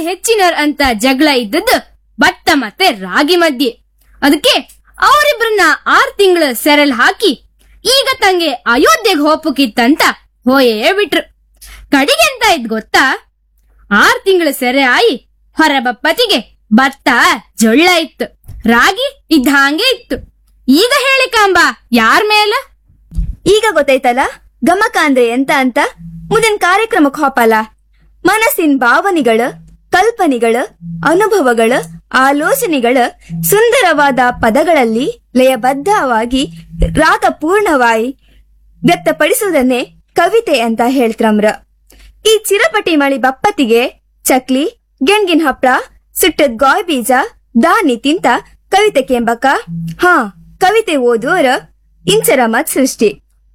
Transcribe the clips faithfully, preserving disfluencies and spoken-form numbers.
ಹೆಚ್ಚಿನರ್ ಅಂತ ಜಗಳ ಇದ್ದದ್ದು ಭತ್ತ ಮತ್ತೆ ರಾಗಿ ಮಧ್ಯೆ. ಅದಕ್ಕೆ ಅವರಿಬ್ರನ್ನ ಆರ್ ತಿಂಗಳ ಸೆರೆಲ್ ಹಾಕಿ ಈಗ ತಂಗೆ ಅಯೋಧ್ಯೆಗೆ ಹೋಪಕ್ಕಿತ್ತಂತ ಹೋಯೇ ಬಿಟ್ರು. ಕಡಿಗೆ ಎಂತ ಇದ್ ಗೊತ್ತಾ, ಆರ್ ತಿಂಗಳ ಸೆರೆ ಆಯಿ ಹೊರಬಪ್ಪತಿಗೆ ಭತ್ತ ಜೊಳ್ಳ ಇತ್ತು, ರಾಗಿ ಇದ್ದ ಹಾಗೆ ಇತ್ತು. ಈಗ ಹೇಳಿ ಕಾಂಬ ಯಾರ್ ಮೇಲ? ಈಗ ಗೊತ್ತಾಯ್ತಲ್ಲ ಗಮಕ ಅಂದ್ರೆ ಎಂತ ಅಂತ. ಮುಂದಿನ ಕಾರ್ಯಕ್ರಮಕ್ಕೆ ಹೋಪಲ್ಲ. ಮನಸ್ಸಿನ ಭಾವನೆಗಳ, ಕಲ್ಪನೆಗಳ, ಅನುಭವಗಳ, ಆಲೋಚನೆಗಳ ಸುಂದರವಾದ ಪದಗಳಲ್ಲಿ ಲಯಬದ್ಧವಾಗಿ ರಾಗಪೂರ್ಣವಾಗಿ ವ್ಯಕ್ತಪಡಿಸುವುದನ್ನೇ ಕವಿತೆ ಅಂತ ಹೇಳ್ತ್ರಮ್ರ. ಈ ಚಿರಪಟಿ ಮಳಿ ಬಪ್ಪತ್ತಿಗೆ ಚಕ್ಲಿ, ಗೆಣ್ಗಿನ ಹಪ್ಳ, ಸುಟ್ಟದ್ ಗಾಯ್ ಬೀಜ, ದಾನಿ ತಿಂತ ಕವಿತೆ ಕೆಂಬಕ. ಹಾ, ಕವಿತೆ ಓದುವರ ಇಂಚರ ಮತ್ ಸೃಷ್ಟಿ.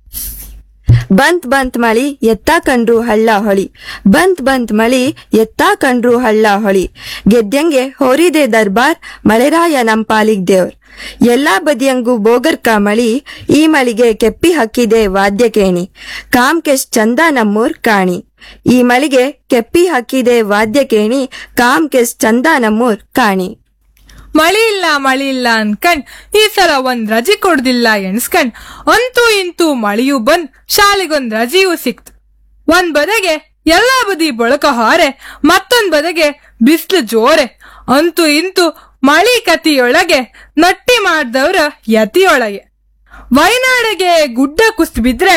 ಬಂತ್ ಬಂತ್ ಮಳಿ ಎತ್ತಾ ಕಂಡ್ರು ಹಳ್ಳ ಹೊಳಿ, ಬಂತ್ ಬಂತ್ ಮಳಿ ಎತ್ತಾ ಕಂಡ್ರು ಹಳ್ಳ ಹೊಳಿ. ಗೆದ್ದಂಗೆ ಹೋರಿದೆ ದರ್ಬಾರ್, ಮಳೆರಾಯ ನಮ್ ಪಾಲಿಗ್ ದೇವ್ರ್. ಎಲ್ಲಾ ಬದಿಯಂಗೂ ಬೋಗರ್ಕ ಮಳಿ, ಈ ಮಳಿಗೆ ಕೆಪ್ಪಿ ಹಕ್ಕಿದೆ ವಾದ್ಯ ಕೇಣಿ. ಕಾಮ್ಕೆಶ್ ಚಂದ ನಮ್ಮೂರ್ ಕಾಣಿ, ಈ ಮಳಿಗೆ ಕೆಪ್ಪಿ ಹಕ್ಕಿದೆ ವಾದ್ಯ ಕೇಣಿ. ಕಾಮ್ಕೆಶ್ ಚಂದ ನಮ್ಮೂರ್ ಕಾಣಿ. ಮಳಿ ಇಲ್ಲ ಮಳಿ ಇಲ್ಲ ಅನ್ಕಂಡ್ ಈ ಸಲ ಒಂದ್ ರಜೆ ಕೊಡ್ದಿಲ್ಲ ಎಣ್ಸ್ಕಂಡ್ ಅಂತೂ ಇಂತೂ ಮಳಿಯೂ ಬಂದ್ ಶಾಲೆಗೊಂದ್ ರಜೆಯೂ ಸಿಕ್ತು. ಒಂದ್ ಬದಗೆ ಎಲ್ಲಾ ಬದಿ ಬಳಕ ಹಾರೆ, ಮತ್ತೊಂದ್ ಬದಗೆ ಬಿಸ್ಲು ಜೋರೆ. ಅಂತೂ ಇಂತೂ ಮಳಿ ಕತಿಯೊಳಗೆ ನಟ್ಟಿ ಮಾಡ್ದವ್ರ ಯತಿಯೊಳಗೆ. ವಯನಾಡಿಗೆ ಗುಡ್ಡ ಕುಸ್ತ್ ಬಿದ್ರೆ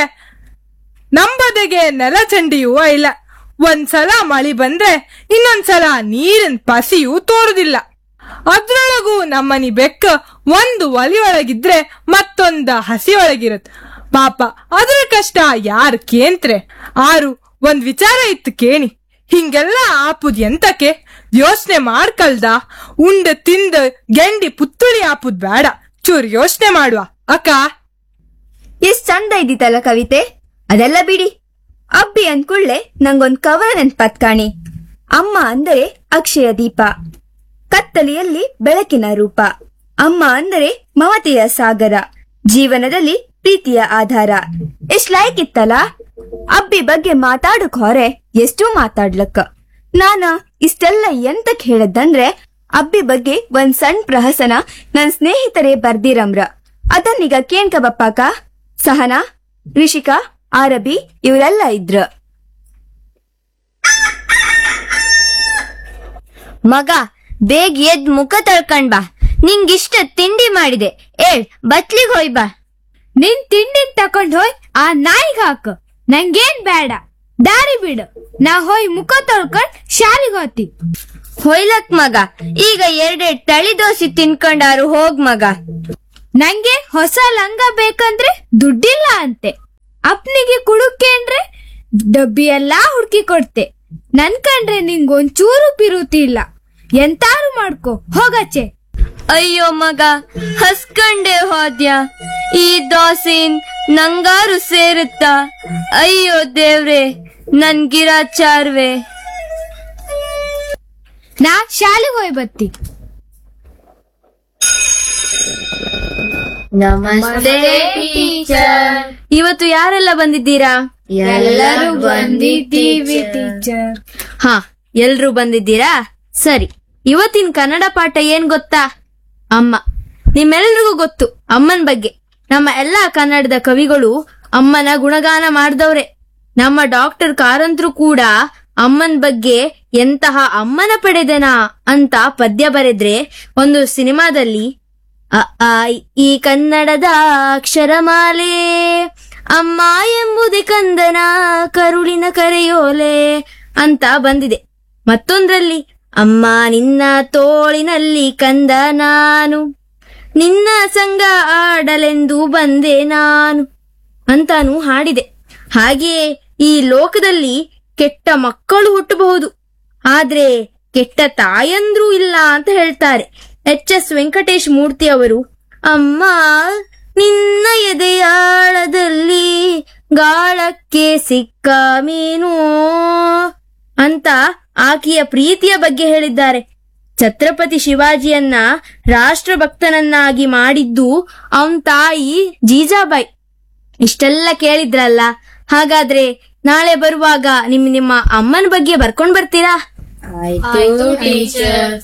ನಂಬದೆಗೆ ನೆಲ ಚಂಡಿಯೂ ಇಲ್ಲ. ಒಂದ್ಸಲ ಮಳಿ ಬಂದ್ರೆ ಇನ್ನೊಂದ್ಸಲ ನೀರಿನ ಪಸಿಯೂ ತೋರುದಿಲ್ಲ. ಅದ್ರೊಳಗೂ ನಮ್ಮನಿ ಬೆಕ್ಕ ಒಂದು ಒಲಿಯೊಳಗಿದ್ರೆ ಮತ್ತೊಂದ ಹಸಿಯೊಳಗಿರತ್. ಪಾಪ ಅದ್ರ ಕಷ್ಟ ಯಾರ್ ಕೇಂತ್ರೆ. ಆರು ಒಂದ್ ವಿಚಾರ ಇತ್ತು ಕೇಣಿ, ಹಿಂಗೆಲ್ಲ ಆಪುದ್ ಎಂತಕ್ಕೆ ಯೋಚನೆ ಮಾಡ್ಕಲ್ದ. ಉಂಡ ತಿಂದ ಗೆಂಡಿ ಪುತ್ತುಳಿ ಆಪುದ್ ಬೇಡ, ಚೂರ್ ಯೋಚನೆ ಮಾಡುವ ಅಕ್ಕ. ಎಷ್ಟ್ ಚಂದ ಇದ್ದಿತ್ತಲ್ಲ ಕವಿತೆ. ಅದೆಲ್ಲ ಬಿಡಿ. ಅಬ್ಬಿ ಅಂದ್ಕೂಡ್ಲೆ ನಂಗೊಂದ್ ಕವನ ನೆನ್ಪತ್ ಕಾಣಿ. ಅಮ್ಮ ಅಂದರೆ ಅಕ್ಷಯ ದೀಪ, ಕತ್ತಲೆಯಲ್ಲಿ ಬೆಳಕಿನ ರೂಪ. ಅಮ್ಮ ಅಂದರೆ ಮಮತೆಯ ಸಾಗರ, ಜೀವನದಲ್ಲಿ ಪ್ರೀತಿಯ ಆಧಾರ. ಎಷ್ಟ್ ಲೈಕ್ ಇತ್ತಲ್ಲ. ಅಬ್ಬಿ ಬಗ್ಗೆ ಮಾತಾಡಕ್ ಹೊರೆ ಎಷ್ಟೂ ಮಾತಾಡ್ಲಕ್ಕ. ನಾನ ಇಷ್ಟೆಲ್ಲ ಎಂತಕ್ ಹೇಳದಂದ್ರೆ, ಅಬ್ಬಿ ಬಗ್ಗೆ ಒಂದ್ ಸಣ್ಣ ಪ್ರಹಸನ ನನ್ ಸ್ನೇಹಿತರೇ ಬರ್ದಿರಮ್ರ. ಅದನ್ನೀಗ ಕೇಣ್ಕ ಬಪ್ಪಾಕ. ಸಹನಾ, ರಿಷಿಕಾ, ಆರಬಿ ಇವರೆಲ್ಲ ಇದ್ರ. ಮಗ ಬೇಗ ಎದ್ ಮುಖ ತೊಳ್ಕೊಂಡ್ ಬಾ, ನಿಂಗಿಷ್ಟ ತಿಂಡಿ ಮಾಡಿದೆ, ಏಳ್ ಬತ್ಲಿಗ್ ಹೋಯ್ ಬಾ. ನಿನ್ ತಿಂಡಿನ್ ತಕೊಂಡ್ ಹೋಯ್ ಆ ನಾಯಿಗ್ ಹಾಕು, ನಂಗೇನ್ ಬೇಡ. ದಾರಿ ಬಿಡು, ನಾ ಹೋಯ್ ಮುಖ ತೊಳ್ಕೊಂಡ್ ಶಾಲಿಗ್ ಹೋತಿ. ಹೊಯ್ಲಕ್ ಮಗ, ಈಗ ಎರಡೆರಡ್ ತಳಿ ದೋಸೆ ತಿನ್ಕೊಂಡಾರು ಹೋಗ್ ಮಗ. ನಂಗೆ ಹೊಸ ಲಂಗ ಬೇಕಂದ್ರೆ ದುಡ್ಡಿಲ್ಲ ಅಂತೆ. ಅಪ್ನಿಗೆ ಕುಡುಕೇಂದ್ರೆ ಡಬ್ಬಿ ಎಲ್ಲಾ ಹುಡ್ಕಿ ಕೊಡ್ತೆ. ನನ್ ಕಂಡ್ರೆ ನಿಂಗೊಂಚೂರು ಪಿರುತಿ ಇಲ್ಲ. ಎಂತಾರು ಮಾಡ್ಕೊ ಹೋಗಚ್ಚೆ. ಅಯ್ಯೋ ಮಗ, ಹಸ್ಕಂಡೆ ಹೋದ್ಯ. ಈ ದೋಸೆನ್ ನಂಗಾರು ಸೇರುತ್ತ. ಅಯ್ಯೋ ದೇವ್ರೆ, ನನ್ ಗಿರಾಚಾರ್ವೆ. ನಾ ಶಾಲೆಗೆ ಹೋಯ್ ಬತ್ತಿ. ನಮಸ್ತೆ ಟೀಚರ್. ಇವತ್ತು ಯಾರೆಲ್ಲ ಬಂದಿದ್ದೀರಾ? ಎಲ್ಲರೂ ಬಂದಿದ್ದೀವಿ ಟೀಚರ್. ಹಾ, ಎಲ್ರೂ ಬಂದಿದ್ದೀರಾ? ಸರಿ. ಇವತ್ತಿನ ಕನ್ನಡ ಪಾಠ ಏನ್ ಗೊತ್ತಾ? ಅಮ್ಮ. ನಿಮ್ಮೆಲ್ರಿಗೂ ಗೊತ್ತು ಅಮ್ಮನ್ ಬಗ್ಗೆ. ನಮ್ಮ ಎಲ್ಲಾ ಕನ್ನಡದ ಕವಿಗಳು ಅಮ್ಮನ ಗುಣಗಾನ ಮಾಡ್ದವ್ರೆ. ನಮ್ಮ ಡಾಕ್ಟರ್ ಕಾರಂತರು ಕೂಡ ಅಮ್ಮನ್ ಬಗ್ಗೆ ಎಂತಹ ಅಮ್ಮನ ಪಡೆದೆನಾ ಅಂತ ಪದ್ಯ ಬರೆದ್ರೆ ಒಂದು ಸಿನಿಮಾದಲ್ಲಿ ಅ ಆ ಈ ಕನ್ನಡದ ಅಕ್ಷರಮಾಲೆ, ಅಮ್ಮ ಎಂಬುದೇ ಕಂದನ ಕರುಳಿನ ಕರೆಯೋಲೆ ಅಂತ ಬಂದಿದೆ. ಮತ್ತೊಂದ್ರಲ್ಲಿ ಅಮ್ಮ ನಿನ್ನ ತೋಳಿನಲ್ಲಿ ಕಂದ ನಾನು, ನಿನ್ನ ಸಂಗ ಆಡಲೆಂದು ಬಂದೆ ನಾನು ಅಂತಾನು ಹಾಡಿದೆ. ಹಾಗೆಯೇ ಈ ಲೋಕದಲ್ಲಿ ಕೆಟ್ಟ ಮಕ್ಕಳು ಹುಟ್ಟಬಹುದು, ಆದ್ರೆ ಕೆಟ್ಟ ತಾಯಂದ್ರೂ ಇಲ್ಲ ಅಂತ ಹೇಳ್ತಾರೆ. ಎಚ್ ಎಸ್ ವೆಂಕಟೇಶ್ ಮೂರ್ತಿ ಅವರು ಅಮ್ಮ ನಿನ್ನ ಎದೆಯಾಳದಲ್ಲಿ ಗಾಳಕ್ಕೆ ಸಿಕ್ಕ ಮೀನು ಅಂತ ಆಕೆಯ ಪ್ರೀತಿಯ ಬಗ್ಗೆ ಹೇಳಿದ್ದಾರೆ. ಛತ್ರಪತಿ ಶಿವಾಜಿಯನ್ನ ರಾಷ್ಟ್ರಭಕ್ತನನ್ನಾಗಿ ಮಾಡಿದ್ದು ಅವನ್ ತಾಯಿ ಜೀಜಾಬಾಯಿ. ಇಷ್ಟೆಲ್ಲ ಕೇಳಿದ್ರಲ್ಲ, ಹಾಗಾದ್ರೆ ನಾಳೆ ಬರುವಾಗ ನಿಮ್ ನಿಮ್ಮ ಅಮ್ಮನ ಬಗ್ಗೆ ಬರ್ಕೊಂಡ್ ಬರ್ತೀರಾ? ಆಯ್ತು ಟೀಚರ್.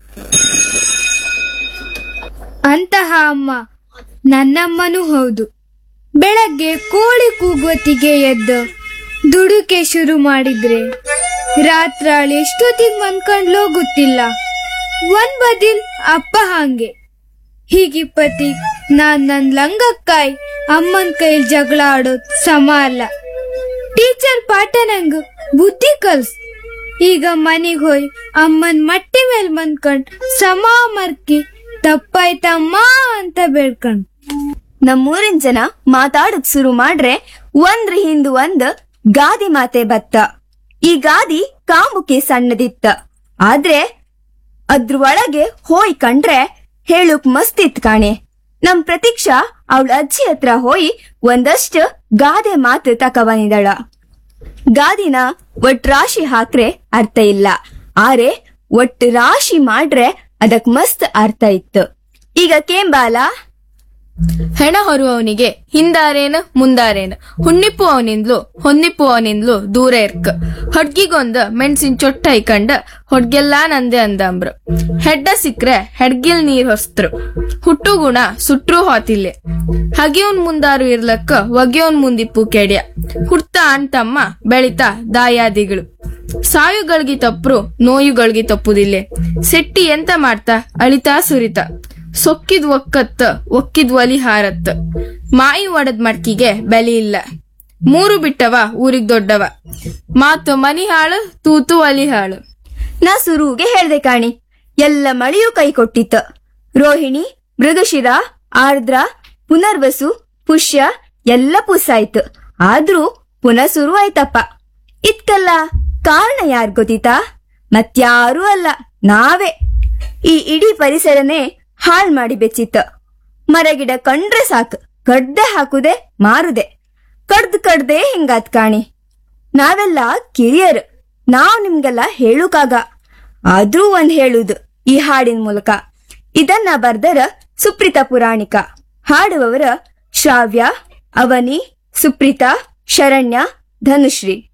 ಅಂತಹ ಅಮ್ಮ ನನ್ನಮ್ಮನೂ ಹೌದು. ಬೆಳಗ್ಗೆ ಕೋಳಿ ಕೂಗೊತ್ತಿಗೆ ಎದ್ದು ದುಡುಕೆ ಶುರು ಮಾಡಿದ್ರೆ ರಾತ್ರಾಳಿ ಎಷ್ಟೊತ್ತಿಗೆ ಮನ್ಕೊಂಡ್ಲೋ ಗೊತ್ತಿಲ್ಲ. ಒಂದ್ ಬದಿಲ್ ಅಪ್ಪ ಹಾಂಗೆ ಹೀಗಿಪ್ಪತ್ತಿ ನಾನ್ ನನ್ ಲಂಗಕ್ಕಾಯ್ ಅಮ್ಮನ್ ಕೈಲ್ ಜಗಳ ಆಡೋದ್ ಸಮ ಅಲ್ಲ. ಟೀಚರ್ ಪಾಠ ನಂಗ್ ಬುದ್ಧಿ ಕಲ್ಸ್. ಈಗ ಮನಿಗ್ ಹೋಯ್ ಅಮ್ಮನ್ ಮಟ್ಟಿ ಮೇಲ್ ಬಂದ್ಕೊಂಡ್ ಸಮ ಮರ್ಕಿ ತಪ್ಪಾಯ್ತಮ್ಮ ಅಂತ ಬೇಡ್ಕೊಂಡ್. ನಮ್ಮೂರಿನ ಜನ ಮಾತಾಡಕ್ ಶುರು ಮಾಡ್ರೆ ಒಂದ್ರ ಹಿಂದ್ ಒಂದ್ ಗಾದಿ ಮಾತೆ ಬತ್ತ. ಈ ಗಾದಿ ಕಾಮುಕೆ ಸಣ್ಣದಿತ್ತ, ಆದ್ರೆ ಅದ್ರ ಒಳಗೆ ಹೋಯ್ ಕಂಡ್ರೆ ಹೇಳುಕ್ ಮಸ್ತಿತ್ ಕಾಣೆ. ನಮ್ ಪ್ರತೀಕ್ಷಾ ಅವಳ ಅಜ್ಜಿ ಹತ್ರ ಹೋಯಿ ಒಂದಷ್ಟು ಗಾದೆ ಮಾತು ತಕಬಂದಿದಳ. ಗಾದಿನ ಒಟ್ ರಾಶಿ ಹಾಕ್ರೆ ಅರ್ಥ ಇಲ್ಲ, ಆರೆ ಒಟ್ಟು ರಾಶಿ ಮಾಡ್ರೆ ಅದಕ್ ಮಸ್ತ್ ಅರ್ಥ ಇತ್ತು. ಈಗ ಕೇಂಬಾಲ ಹೆಣ ಹೊರುವವನಿಗೆ ಹಿಂದಾರೇನು ಮುಂದಾರೇನು, ಹುಣ್ಣಿಪ್ಪು ಅವನಿಂದ್ಲು ಹೊನ್ನಿಪ್ಪು ಅವನಿಂದ್ಲು ದೂರ ಇರ್ಕ. ಹೊಡ್ಗಿಗೊಂದ್ ಮೆಣಸಿನ ಚೊಟ್ಟ ಐಕಂಡ್ ಹೊಡ್ಗೆಲ್ಲಾ ನಂದೆ ಅಂದಂಬ್ರು. ಹೆಡ್ಡ ಸಿಕ್ರೆ ಹೆಡ್ಗಿಲ್ ನೀರ್ ಹೊಸ್ತರು. ಹುಟ್ಟು ಗುಣ ಸುಟ್ರು ಹೋತಿಲ್ಲೆ. ಹಗಿಯವನ್ ಮುಂದಾರು ಇರ್ಲಕ್ಕ ಒಗೆಯವನ್ ಮುಂದಿಪ್ಪು ಕೆಡ್ಯ. ಹುಡ್ತಾ ಅಣ್ತಮ್ಮ ಬೆಳಿತಾ ದಾಯಾದಿಗಳು. ಸಾಯುಗಳ್ಗಿ ತಪ್ಪರು ನೋಯುಗಳ್ಗಿ ತಪ್ಪುದಿಲ್ಲೆ. ಸೆಟ್ಟಿ ಎಂತ ಮಾಡ್ತಾ ಅಳಿತಾ ಸುರಿತ. ಸೊಕ್ಕಿದ್ ಒಕ್ಕತ್ತ ಒಕ್ಕಿದ್ ಒಲಿ ಹಾರತ್ತ. ಮಾಯಿ ಒಡದ್ ಮಡ್ಕಿಗೆ ಬೆಲೆ ಇಲ್ಲ. ಮೂರು ಬಿಟ್ಟವ ಊರಿಗ್ ದೊಡ್ಡವ. ಮಾತು ಮನಿ ಹಾಳು ತೂತು ಒಲಿ ಹಾಳು. ನಾ ಸುರುಗೆ ಹೇಳ್ದೆ ಕಾಣಿ, ಎಲ್ಲ ಮಳೆಯೂ ಕೈ ಕೊಟ್ಟಿತ್ತ. ರೋಹಿಣಿ, ಮೃಗಶಿರ, ಆರ್ದ್ರ, ಪುನರ್ವಸು, ಪುಷ್ಯ ಎಲ್ಲ ಪುಸ್ಸಾಯ್ತು. ಆದ್ರೂ ಪುನಃ ಶುರು ಆಯ್ತಪ್ಪ. ಇದ್ಕಲ್ಲ ಕಾರಣ ಯಾರ್ ಗೊತ್ತಿತಾ? ಮತ್ಯಾರೂ ಅಲ್ಲ, ನಾವೇ. ಈ ಇಡೀ ಪರಿಸರನೇ ಹಾಳ್ ಮಾಡಿ ಬೆಚ್ಚಿತ್ತ. ಮರಗಿಡ ಕಂಡ್ರೆ ಸಾಕು ಕಡ್ದೆ ಹಾಕುದೆ ಮಾರುದೆ. ಕಡ್ದ್ ಕಡ್ದೆ ಹಿಂಗಾತ್ ಕಾಣಿ. ನಾವೆಲ್ಲ ಕಿರಿಯರ್, ನಾವ್ ನಿಮ್ಗೆಲ್ಲ ಹೇಳುಕಾಗ. ಆದ್ರೂ ಒಂದ್ ಹೇಳುದು ಈ ಹಾಡಿನ ಮೂಲಕ. ಇದನ್ನ ಬರ್ದರ ಸುಪ್ರೀತಾ ಪುರಾಣಿಕ. ಹಾಡುವವರ ಶ್ರಾವ್ಯ, ಅವನಿ, ಸುಪ್ರೀತಾ, ಶರಣ್ಯ, ಧನುಶ್ರೀ.